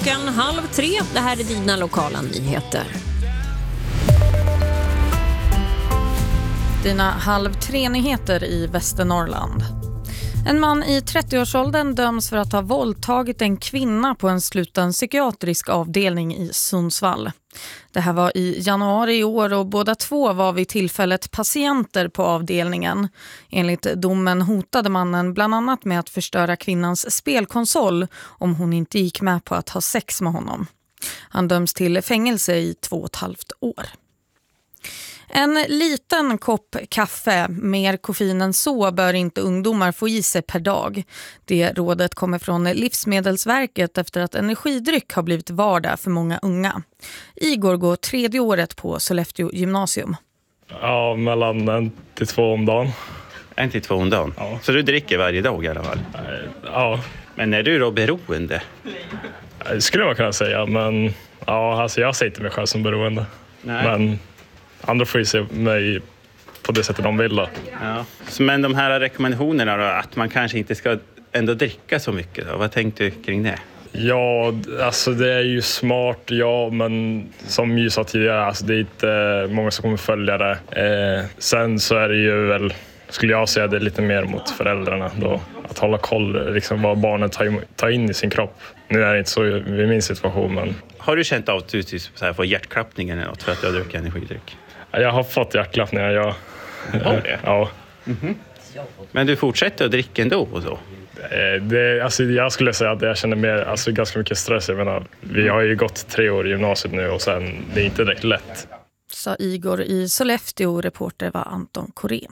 klockan 2:30. Det här är dina lokala nyheter. Dina 2:30-nyheter i Västernorrland. En man i 30-årsåldern döms för att ha våldtagit en kvinna på en sluten psykiatrisk avdelning i Sundsvall. Det här var i januari i år och båda två var vid tillfället patienter på avdelningen. Enligt domen hotade mannen bland annat med att förstöra kvinnans spelkonsol om hon inte gick med på att ha sex med honom. Han döms till fängelse i 2,5 år. En liten kopp kaffe, mer koffein än så bör inte ungdomar få i sig per dag. Det rådet kommer från Livsmedelsverket efter att energidryck har blivit vardag för många unga. Igor går 3:e året på Sollefteå gymnasium. Ja, mellan 1 till 2 om dagen. 1 till 2 om dagen? Ja. Så du dricker varje dag i alla fall? Ja. Men är du då beroende? Det skulle man kunna säga, men ja, alltså jag ser inte mig själv som beroende. Nej. Men andra får ju se mig på det sättet de vill då. Ja. Men de här rekommendationerna då, att man kanske inte ska ändå dricka så mycket då. Vad tänkte du kring det? Ja, alltså det är ju smart, ja, men som jag sa tidigare, alltså det är inte många som kommer följa det. Sen så är det ju väl, skulle jag säga, det är lite mer mot föräldrarna då. Att hålla koll liksom, vad barnen tar in i sin kropp. Nu är det inte så i min situation, men... Har du känt av att du får hjärtklappning eller något för att du har druckit energidryck? Jag har fått hjärtklappningar, ja. Har det? Ja. Mm-hmm. Men du fortsätter att dricka ändå och så? Alltså jag skulle säga att jag känner mer, alltså ganska mycket stress. Jag menar, vi har ju gått 3 år i gymnasiet nu och sen det är inte direkt lätt. Sa Igor i Sollefteå, reporter var Anton Korén.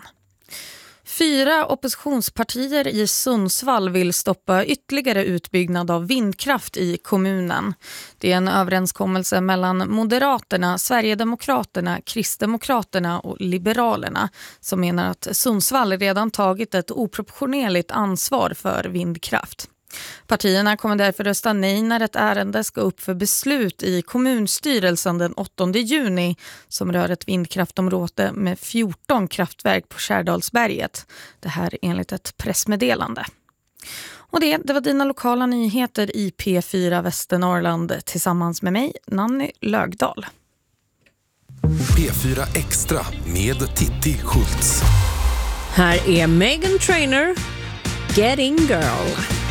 4 oppositionspartier i Sundsvall vill stoppa ytterligare utbyggnad av vindkraft i kommunen. Det är en överenskommelse mellan Moderaterna, Sverigedemokraterna, Kristdemokraterna och Liberalerna som menar att Sundsvall redan tagit ett oproportionerligt ansvar för vindkraft. Partierna kommer därför rösta nej när ett ärende ska upp för beslut i kommunstyrelsen den 8 juni som rör ett vindkraftområde med 14 kraftverk på Kärdalsberget. Det här enligt ett pressmeddelande. Och det var dina lokala nyheter i P4 Västernorrland tillsammans med mig, Nanny Lögdahl. P4 Extra med Titti Schultz. Här är Meghan Trainor, Getting Girl.